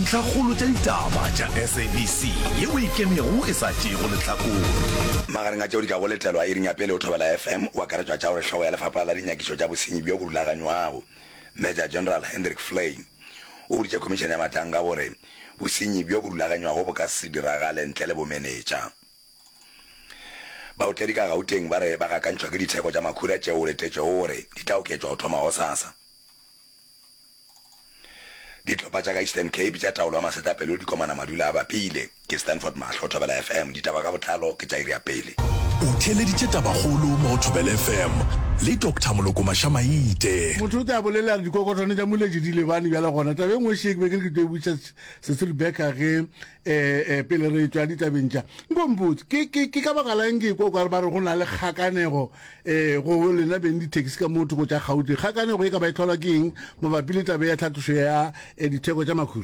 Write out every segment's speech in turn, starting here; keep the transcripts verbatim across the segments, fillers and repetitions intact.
Tlhagolo tša ditaba tša S A B C yeo e kemego e sa tšego lehlakore magareng a tšeo di ka boletelwa e ring ya pele o Thobela F M o akaretšwa tša gore hlogo ya lefapha la dinyakišo tša bosenyi bjo go rulaganywago Major General Hendrik Flame o boditše komišene ya matlang ka gore bosenyi bjo go rulaganywago bo ka se diragale ntle le bomenetša baotledi ka Gauteng ba re ba gakantšhwa ke ditheko tša makhura tšeo o letetšego gore di tla oketšwa go thoma go sasa ditlhopha tša ka Eastern Cape tša taolo ya masetapelo di komana madula a bapile ke Stanford Mahlo Thobela F M ditaba ka botlalo ke tša iri ya pele o theleditše tabagolo mo Thobela F M le Doctor Moloko Mashamaite motho o tla bolela re dikokotone tša moletši di lebane bjala gona tabe ngwe shek be ke ke tlo butša Cecil Becker ge eh pele re tswa ditabeng tša ngombotse ke ke ke ka baka lang ke go ka ba re go na le kgakanego eh go lena beng di taxi ka motho go tša Gauteng kgakanego e ka ba e thola ke eng mabapi le tabe ya tlhatlošo ya ditheko tša makhura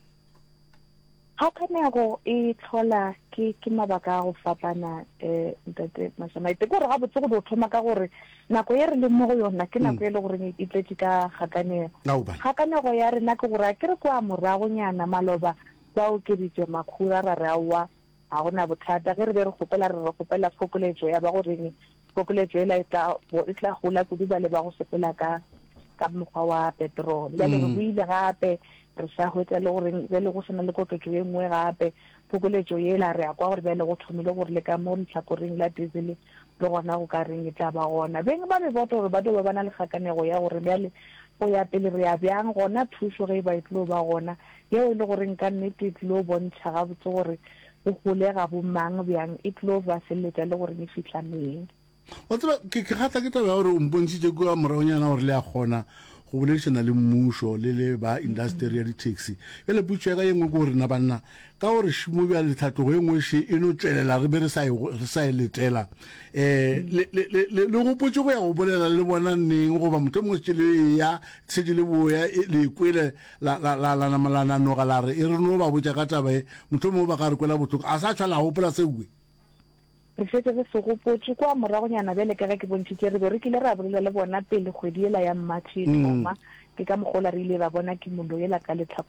kgakanego e tlhola ke ke mabaka a go fapana eh ntate Mashamaite gore ga botse go thoma ka gore nako ye re le mo go yona ke nako e le gore e tletse ka kgakanego kgakanego ya rena ke gore a ke re kwa morago nyana maloba ba o ke ditse makhura ra re awa a gona bothata ge re be re gopela re re gopela fokoletšo ya ba gore ni fokoletšo e la etla e tla gola go diba le ba go sepela ka ka mokgwa wa petrol ya le go ile gape re sa hwetsa le gore be le go sena le koketšo e nngwe gape fokoletšo ye la re a kwa gore be le go thomile gore le ka mo lehlakoreng la diesel le gona go ka reng e tla ba gona beng ba me boto gore ba do ba bana le kgakanego ya gore bjale go ya pele re ya bjang gona thuso ge ba itlo ba gona yeo e le gore nka nnete e tlo bontšha gabotse gore go golega bomang bjang e tlo ba seletša le gore e fitlhaneng o tseba ke ke gata ke taba gore o mpontšitše kwa moraonyana gore le a kgona go boledišana le mmušo le le ba industry ya di-taxi e le putšo ya ka ye nngwe ke gore na banna ka gore šimo bja letlhatlogo ye nngwe še e no tšwelela re be re sa e letela um le gopotse go ya go bolela le bona nneng goba motho mongwe tše le ya tšhetše le boya le kwele la nanoga la re e re no ba botša ka taba e motho mongwe ba ka re kwela botlhoko a sa tšhwala gopola seuwe re fetse re se gopotse kwa moragonyana bjale ka ge ke bontšhitše re be re kile ra bolela le bona pele kgwedi ela ya Matšhe thoma ke ka mogola re ile ra bona ke mondo ela ka letlhako